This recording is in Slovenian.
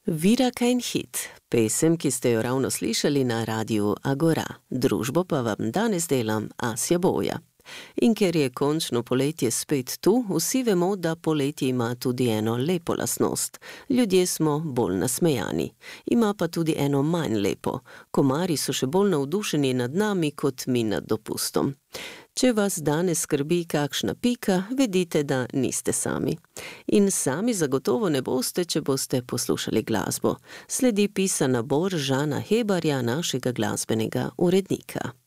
Vira kein hit, pesem, ki ste jo ravno slišali na radiu Agora. Družbo pa vam danes delam Asja Boja. In ker je končno poletje spet tu, vsi vemo, da poletje ima tudi eno lepo lastnost. Ljudje smo bolj nasmejani. Ima pa tudi eno manj lepo. Komarji so še bolj navdušeni nad nami, kot mi nad dopustom. Če vas danes skrbi kakšna pika, vedite, da niste sami. In sami zagotovo ne boste, če boste poslušali glasbo. Sledi pisan nabor Žana Hebarja, našega glasbenega urednika.